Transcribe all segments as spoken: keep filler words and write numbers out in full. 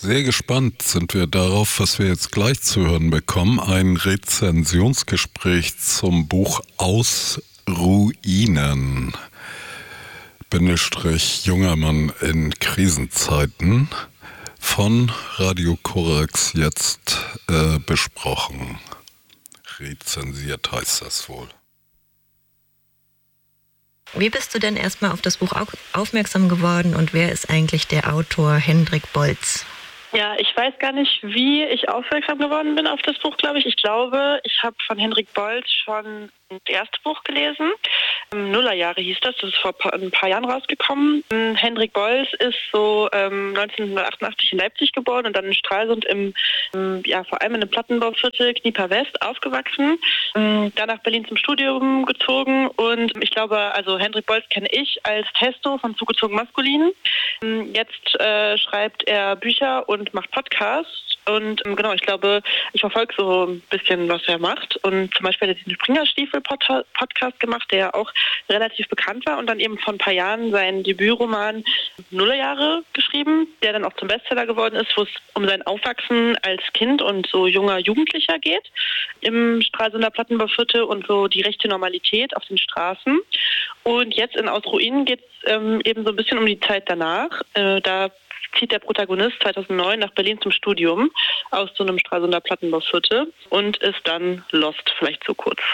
Sehr gespannt sind wir darauf, was wir jetzt gleich zu hören bekommen. Ein Rezensionsgespräch zum Buch Aus Ruinen. Bindestrich junger Mann in Krisenzeiten von Radio Korax jetzt äh, besprochen. Rezensiert heißt das wohl. Wie bist du denn erstmal auf das Buch aufmerksam geworden und wer ist eigentlich der Autor Hendrik Bolz? Ja, ich weiß gar nicht, wie ich aufmerksam geworden bin auf das Buch, glaube ich. Ich glaube, ich habe von Hendrik Bolz schon das erste Buch gelesen. Nullerjahre hieß das, das ist vor ein paar Jahren rausgekommen. Hendrik Bolz ist so ähm, neunzehnhundertachtundachtzig in Leipzig geboren und dann in Stralsund im, ja, vor allem in einem Plattenbauviertel Knieper West aufgewachsen. Dann nach Berlin zum Studium gezogen und ich glaube, also Hendrik Bolz kenne ich als Testo von Zugezogen Maskulin. Jetzt äh, schreibt er Bücher und macht Podcasts. Und ähm, genau, ich glaube, ich verfolge so ein bisschen, was er macht. Und zum Beispiel hat er diesen Springerstiefel-Podcast gemacht, der auch relativ bekannt war. Und dann eben vor ein paar Jahren seinen Debütroman Nullerjahre geschrieben, der dann auch zum Bestseller geworden ist, wo es um sein Aufwachsen als Kind und so junger Jugendlicher geht im Stralsunder Plattenbauviertel und so die rechte Normalität auf den Straßen. Und jetzt in Aus Ruinen geht es ähm, eben so ein bisschen um die Zeit danach. Äh, da zieht der Protagonist zweitausendneun nach Berlin zum Studium aus so einem Stralsunder Plattenbauviertel und ist dann lost, vielleicht so kurz.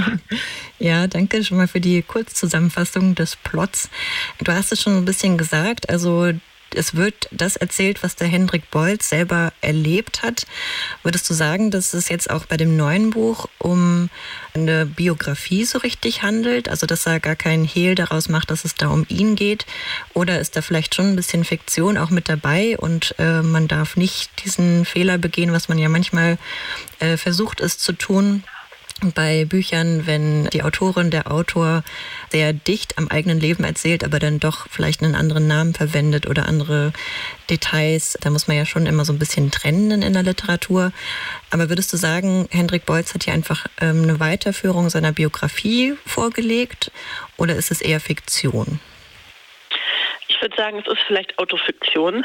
Ja, danke schon mal für die Kurzzusammenfassung des Plots. Du hast es schon ein bisschen gesagt, also es wird das erzählt, was der Hendrik Bolz selber erlebt hat. Würdest du sagen, dass es jetzt auch bei dem neuen Buch um eine Biografie so richtig handelt? Also dass er gar keinen Hehl daraus macht, dass es da um ihn geht? Oder ist da vielleicht schon ein bisschen Fiktion auch mit dabei und äh, man darf nicht diesen Fehler begehen, was man ja manchmal äh, versucht es zu tun? Bei Büchern, wenn die Autorin, der Autor sehr dicht am eigenen Leben erzählt, aber dann doch vielleicht einen anderen Namen verwendet oder andere Details, da muss man ja schon immer so ein bisschen trennen in der Literatur. Aber würdest du sagen, Hendrik Bolz hat hier einfach ähm, eine Weiterführung seiner Biografie vorgelegt oder ist es eher Fiktion? Ich würde sagen, es ist vielleicht Autofiktion.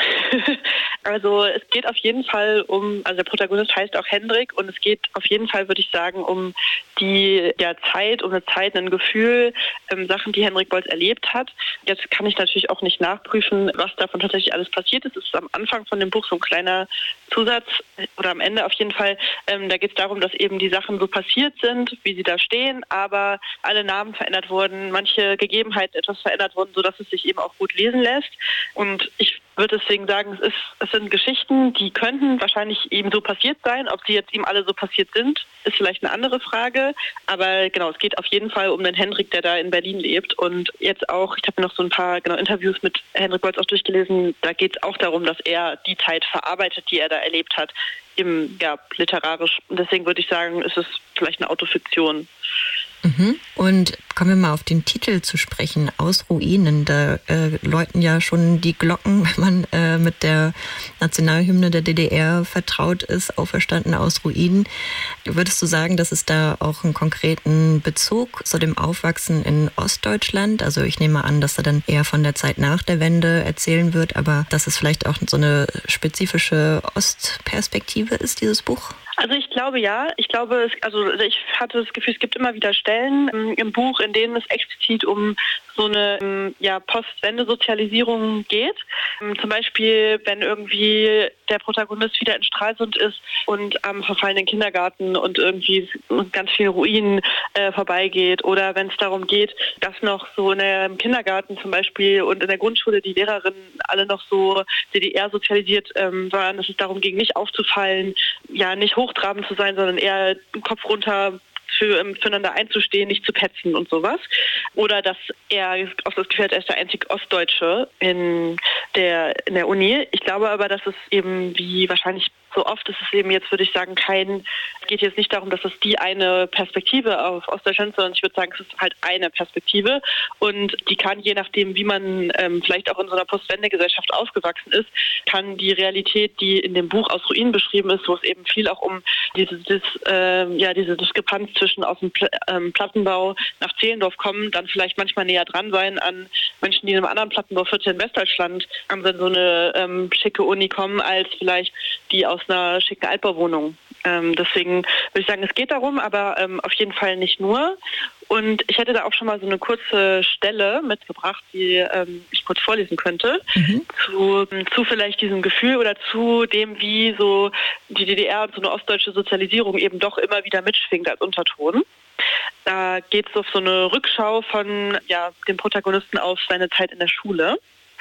Also es geht auf jeden Fall um, also der Protagonist heißt auch Hendrik und es geht auf jeden Fall, würde ich sagen, um die ja, Zeit, um eine Zeit, ein Gefühl, ähm, Sachen, die Hendrik Bolz erlebt hat. Jetzt kann ich natürlich auch nicht nachprüfen, was davon tatsächlich alles passiert ist. Es ist am Anfang von dem Buch so ein kleiner Zusatz oder am Ende auf jeden Fall. Ähm, da geht es darum, dass eben die Sachen so passiert sind, wie sie da stehen, aber alle Namen verändert wurden, manche Gegebenheiten etwas verändert wurden, sodass es sich eben auch gut lesen lässt. Und ich würde deswegen sagen, es, ist, es sind Geschichten, die könnten wahrscheinlich ihm so passiert sein. Ob sie jetzt ihm alle so passiert sind, ist vielleicht eine andere Frage. Aber genau, es geht auf jeden Fall um den Hendrik, der da in Berlin lebt. Und jetzt auch, ich habe mir noch so ein paar genau, Interviews mit Hendrik Bolz auch durchgelesen, da geht es auch darum, dass er die Zeit verarbeitet, die er da erlebt hat, im, ja, literarisch. Und deswegen würde ich sagen, ist es vielleicht eine Autofiktion. Mhm. Und kommen wir mal auf den Titel zu sprechen, Aus Ruinen. Da äh, läuten ja schon die Glocken, wenn man äh, mit der Nationalhymne der D D R vertraut ist, auferstanden aus Ruinen. Würdest du sagen, dass es da auch einen konkreten Bezug zu dem Aufwachsen in Ostdeutschland? Also ich nehme an, dass er dann eher von der Zeit nach der Wende erzählen wird, aber dass es vielleicht auch so eine spezifische Ostperspektive ist, dieses Buch? Also ich glaube ja. Ich glaube, es, also ich hatte das Gefühl, es gibt immer wieder Stellen ähm, im Buch, in denen es explizit um so eine ähm, ja, Post-Wende-Sozialisierung geht. Ähm, zum Beispiel, wenn irgendwie der Protagonist wieder in Stralsund ist und am verfallenen Kindergarten und irgendwie ganz vielen Ruinen äh, vorbeigeht. Oder wenn es darum geht, dass noch so in der, im Kindergarten zum Beispiel und in der Grundschule die Lehrerinnen alle noch so D D R-sozialisiert ähm, waren, dass es darum ging, nicht aufzufallen, ja nicht hochtrabend zu sein, sondern eher den Kopf runter für, füreinander einzustehen, nicht zu petzen und sowas. Oder dass er auf das Gefühl hat, er ist der einzige Ostdeutsche in der, in der Uni. Ich glaube aber, dass es eben wie wahrscheinlich so oft ist es eben jetzt, würde ich sagen, kein Es geht jetzt nicht darum, dass es die eine Perspektive auf Ostdeutschland ist, sondern ich würde sagen, es ist halt eine Perspektive und die kann, je nachdem, wie man ähm, vielleicht auch in so einer Postwende-Gesellschaft aufgewachsen ist, kann die Realität, die in dem Buch Aus Ruinen beschrieben ist, wo es eben viel auch um diese, dis, äh, ja, diese Diskrepanz zwischen aus dem Pl- ähm, Plattenbau nach Zehlendorf kommen, dann vielleicht manchmal näher dran sein an Menschen, die in einem anderen Plattenbauviertel in Westdeutschland an so eine ähm, schicke Uni kommen, als vielleicht die aus einer schicken Altbauwohnung. Ähm, deswegen würde ich sagen, es geht darum, aber ähm, auf jeden Fall nicht nur. Und ich hätte da auch schon mal so eine kurze Stelle mitgebracht, die ähm, ich kurz vorlesen könnte, mhm. zu, zu vielleicht diesem Gefühl oder zu dem, wie so die D D R und so eine ostdeutsche Sozialisierung eben doch immer wieder mitschwingt als Unterton. Da geht es auf so eine Rückschau von ja, dem Protagonisten auf seine Zeit in der Schule.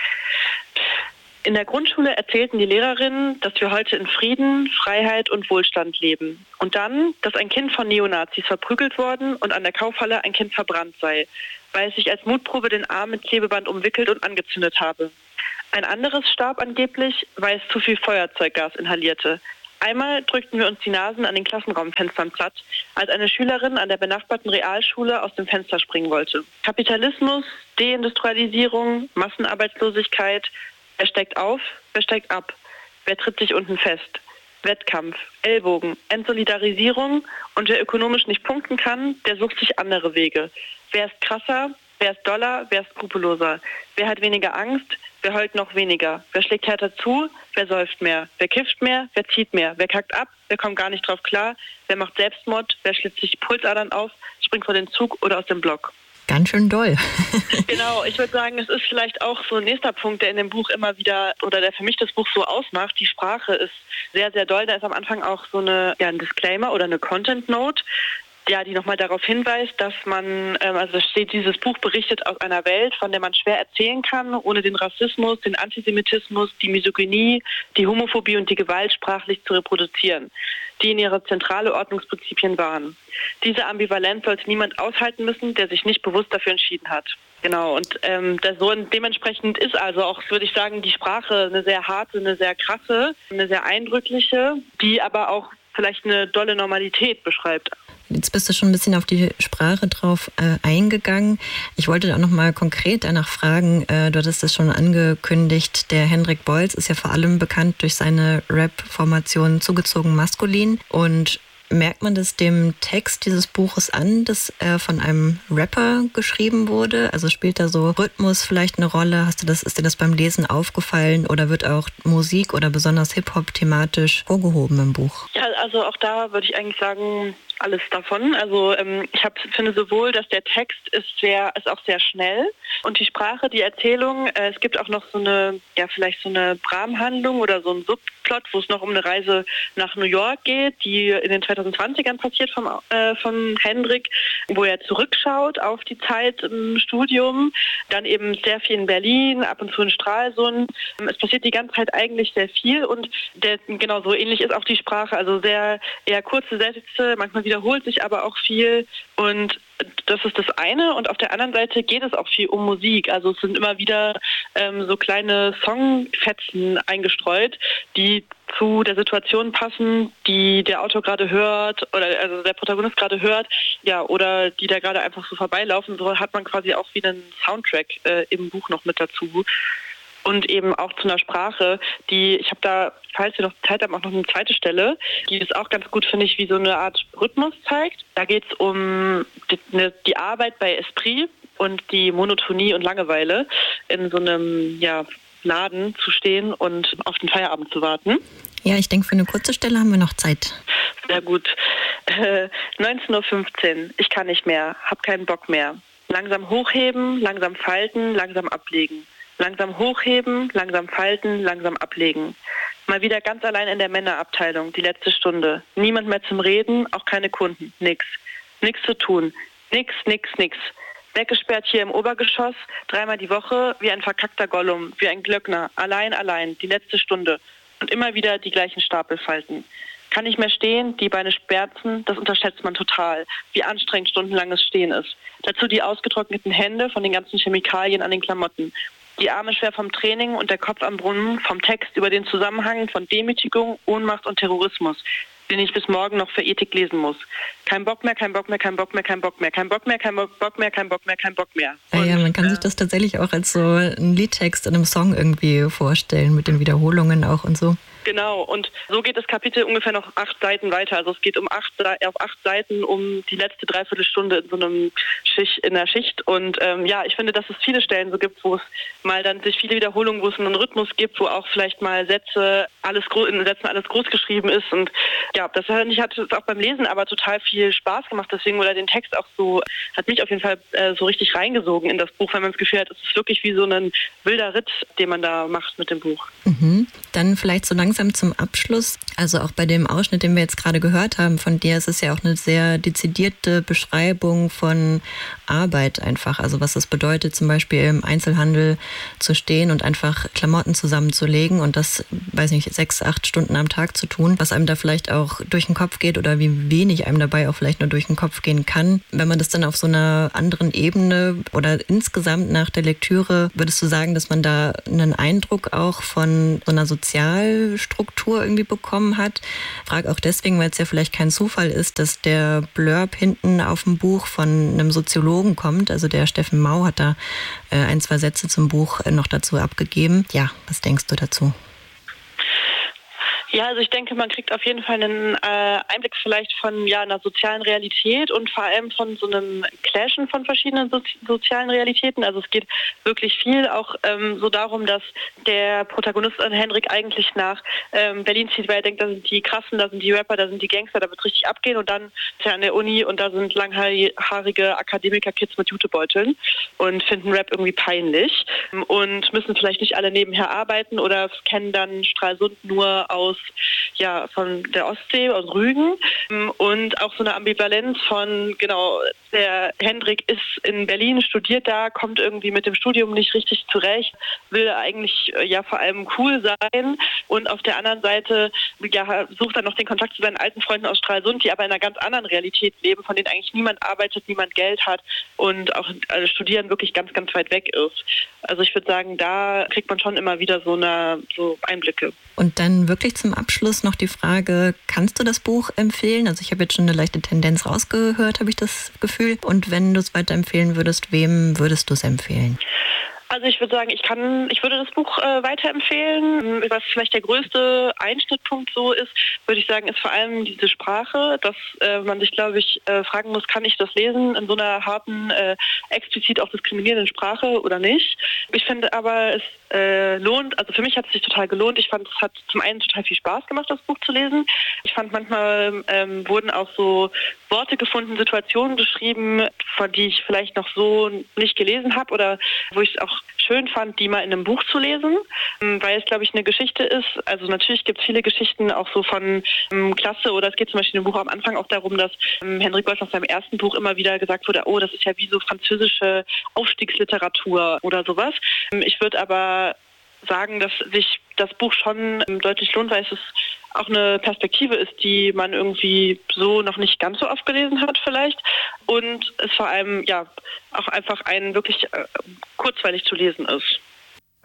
In der Grundschule erzählten die Lehrerinnen, dass wir heute in Frieden, Freiheit und Wohlstand leben. Und dann, dass ein Kind von Neonazis verprügelt worden und an der Kaufhalle ein Kind verbrannt sei, weil es sich als Mutprobe den Arm mit Klebeband umwickelt und angezündet habe. Ein anderes starb angeblich, weil es zu viel Feuerzeuggas inhalierte. Einmal drückten wir uns die Nasen an den Klassenraumfenstern platt, als eine Schülerin an der benachbarten Realschule aus dem Fenster springen wollte. Kapitalismus, Deindustrialisierung, Massenarbeitslosigkeit. Wer steigt auf, wer steigt ab? Wer tritt sich unten fest? Wettkampf, Ellbogen, Entsolidarisierung und wer ökonomisch nicht punkten kann, der sucht sich andere Wege. Wer ist krasser, wer ist doller, wer ist skrupelloser? Wer hat weniger Angst, wer heult noch weniger? Wer schlägt härter zu, wer säuft mehr? Wer kifft mehr, wer zieht mehr? Wer kackt ab, wer kommt gar nicht drauf klar? Wer macht Selbstmord, wer schlitzt sich die Pulsadern auf, springt vor den Zug oder aus dem Block? Ganz schön doll. Genau, ich würde sagen, es ist vielleicht auch so ein nächster Punkt, der in dem Buch immer wieder, oder der für mich das Buch so ausmacht. Die Sprache ist sehr, sehr doll. Da ist am Anfang auch so eine, ja, ein Disclaimer oder eine Content Note, ja, die nochmal darauf hinweist, dass man, ähm, also da steht, dieses Buch berichtet aus einer Welt, von der man schwer erzählen kann, ohne den Rassismus, den Antisemitismus, die Misogynie, die Homophobie und die Gewalt sprachlich zu reproduzieren, die in ihre zentrale Ordnungsprinzipien waren. Diese Ambivalenz sollte niemand aushalten müssen, der sich nicht bewusst dafür entschieden hat. Genau, und ähm, das so dementsprechend ist also auch, würde ich sagen, die Sprache eine sehr harte, eine sehr krasse, eine sehr eindrückliche, die aber auch vielleicht eine dolle Normalität beschreibt. Jetzt bist du schon ein bisschen auf die Sprache drauf äh, eingegangen. Ich wollte auch noch mal konkret danach fragen, äh, du hattest das schon angekündigt, der Hendrik Bolz ist ja vor allem bekannt durch seine Rap-Formation Zugezogen Maskulin. Und merkt man das dem Text dieses Buches an, dass er von einem Rapper geschrieben wurde? Also spielt da so Rhythmus vielleicht eine Rolle? Hast du das, ist dir das beim Lesen aufgefallen oder wird auch Musik oder besonders Hip-Hop thematisch vorgehoben im Buch? Ja, also auch da würde ich eigentlich sagen, alles davon. Also ähm, ich hab, finde sowohl, dass der Text ist sehr, ist auch sehr schnell und die Sprache, die Erzählung, äh, es gibt auch noch so eine, ja vielleicht so eine Bram-Handlung oder so ein Subplot, wo es noch um eine Reise nach New York geht, die in den zweitausendzwanzigern passiert vom, äh, von Hendrik, wo er zurückschaut auf die Zeit im Studium, dann eben sehr viel in Berlin, ab und zu in Stralsund. Es passiert die ganze Zeit eigentlich sehr viel und der, genau so ähnlich ist auch die Sprache, also sehr eher kurze Sätze, manchmal wiederholt sich aber auch viel und das ist das eine und auf der anderen Seite geht es auch viel um Musik, also es sind immer wieder ähm, so kleine Songfetzen eingestreut, die zu der Situation passen, die der Autor gerade hört oder also der Protagonist gerade hört, ja, oder die da gerade einfach so vorbeilaufen, so hat man quasi auch wie einen Soundtrack äh, im Buch noch mit dazu. Und eben auch zu einer Sprache, die, ich habe da, falls ihr noch Zeit habt, auch noch eine zweite Stelle, die das auch ganz gut, finde ich, wie so eine Art Rhythmus zeigt. Da geht es um die, ne, die Arbeit bei Esprit und die Monotonie und Langeweile in so einem ja, Laden zu stehen und auf den Feierabend zu warten. Ja, ich denke, für eine kurze Stelle haben wir noch Zeit. Sehr gut. Äh, neunzehn Uhr fünfzehn, ich kann nicht mehr, hab keinen Bock mehr. Langsam hochheben, langsam falten, langsam ablegen. Langsam hochheben, langsam falten, langsam ablegen. Mal wieder ganz allein in der Männerabteilung, die letzte Stunde. Niemand mehr zum Reden, auch keine Kunden, nix. Nix zu tun, nix, nix, nix. Weggesperrt hier im Obergeschoss, dreimal die Woche, wie ein verkackter Gollum, wie ein Glöckner, allein, allein, die letzte Stunde. Und immer wieder die gleichen Stapelfalten. Kann nicht mehr stehen, die Beine schmerzen, das unterschätzt man total, wie anstrengend stundenlanges Stehen ist. Dazu die ausgetrockneten Hände von den ganzen Chemikalien an den Klamotten. Die Arme schwer vom Training und der Kopf am Brunnen, vom Text über den Zusammenhang von Demütigung, Ohnmacht und Terrorismus. den ich bis morgen noch für Ethik lesen muss. Kein Bock mehr, kein Bock mehr, kein Bock mehr, kein Bock mehr, kein Bock mehr, kein Bock mehr, kein Bock mehr, kein Bock mehr. Und, ja, ja, man kann äh, sich das tatsächlich auch als so ein Liedtext in einem Song irgendwie vorstellen, mit den Wiederholungen auch und so. Genau, und so geht das Kapitel ungefähr noch acht Seiten weiter. Also es geht um acht, auf acht Seiten um die letzte Dreiviertelstunde in so einem Schicht, in der Schicht. Und ähm, ja, ich finde, dass es viele Stellen so gibt, wo es mal dann sich viele Wiederholungen, wo es einen Rhythmus gibt, wo auch vielleicht mal Sätze, alles in Sätzen alles groß geschrieben ist. Und ja, das hat, ich hatte es auch beim Lesen aber total viel Spaß gemacht. Deswegen wurde den Text auch so, hat mich auf jeden Fall äh, so richtig reingesogen in das Buch, weil man das Gefühl hat, es ist wirklich wie so ein wilder Ritt, den man da macht mit dem Buch. Mhm. Dann vielleicht so langsam zum Abschluss, also auch bei dem Ausschnitt, den wir jetzt gerade gehört haben von dir, ist es ja auch eine sehr dezidierte Beschreibung von Arbeit einfach, also was es bedeutet, zum Beispiel im Einzelhandel zu stehen und einfach Klamotten zusammenzulegen und das, weiß nicht, sechs, acht Stunden am Tag zu tun, was einem da vielleicht auch durch den Kopf geht oder wie wenig einem dabei auch vielleicht nur durch den Kopf gehen kann. Wenn man das dann auf so einer anderen Ebene oder insgesamt nach der Lektüre, würdest du sagen, dass man da einen Eindruck auch von so einer Sozialstruktur irgendwie bekommen hat? Frage auch deswegen, weil es ja vielleicht kein Zufall ist, dass der Blurb hinten auf dem Buch von einem Soziologen kommt. Also der Steffen Mau hat da äh, ein, zwei Sätze zum Buch äh, noch dazu abgegeben. Ja, was denkst du dazu? Ja, also ich denke, man kriegt auf jeden Fall einen äh, Einblick vielleicht von ja, einer sozialen Realität und vor allem von so einem Clashen von verschiedenen so- sozialen Realitäten. Also es geht wirklich viel auch ähm, so darum, dass der Protagonist Henrik eigentlich nach ähm, Berlin zieht, weil er denkt, da sind die Krassen, da sind die Rapper, da sind die Gangster, da wird es richtig abgehen und dann ist er an der Uni und da sind langhaarige Akademiker-Kids mit Jutebeuteln und finden Rap irgendwie peinlich und müssen vielleicht nicht alle nebenher arbeiten oder kennen dann Stralsund nur aus ja, von der Ostsee, aus Rügen und auch so eine Ambivalenz von, genau, der Hendrik ist in Berlin, studiert da, kommt irgendwie mit dem Studium nicht richtig zurecht, will eigentlich ja vor allem cool sein und auf der anderen Seite ja, sucht er noch den Kontakt zu seinen alten Freunden aus Stralsund, die aber in einer ganz anderen Realität leben, von denen eigentlich niemand arbeitet, niemand Geld hat und auch also Studieren wirklich ganz, ganz weit weg ist. Also ich würde sagen, da kriegt man schon immer wieder so eine so Einblicke. Und dann wirklich zum Abschluss noch die Frage, kannst du das Buch empfehlen? Also ich habe jetzt schon eine leichte Tendenz rausgehört, habe ich das Gefühl. Und wenn du es weiterempfehlen würdest, wem würdest du es empfehlen? Also ich würde sagen, ich kann, ich würde das Buch äh, weiterempfehlen. Was vielleicht der größte Einschnittpunkt so ist, würde ich sagen, ist vor allem diese Sprache, dass äh, man sich, glaube ich, äh, fragen muss, kann ich das lesen in so einer harten, äh, explizit auch diskriminierenden Sprache oder nicht? Ich finde aber, es äh, lohnt, also für mich hat es sich total gelohnt. Ich fand, es hat zum einen total viel Spaß gemacht, das Buch zu lesen. Ich fand, manchmal ähm, wurden auch so Worte gefunden, Situationen beschrieben, von die ich vielleicht noch so nicht gelesen habe oder wo ich es auch schön fand, die mal in einem Buch zu lesen, weil es, glaube ich, eine Geschichte ist. Also natürlich gibt es viele Geschichten auch so von ähm, Klasse oder es geht zum Beispiel im Buch am Anfang auch darum, dass ähm, Henrik Bolz nach seinem ersten Buch immer wieder gesagt wurde, oh, das ist ja wie so französische Aufstiegsliteratur oder sowas. Ähm, ich würde aber sagen, dass sich das Buch schon ähm, deutlich lohnt, weil es ist auch eine Perspektive ist, die man irgendwie so noch nicht ganz so oft gelesen hat vielleicht und es vor allem ja auch einfach ein wirklich äh, kurzweilig zu lesen ist.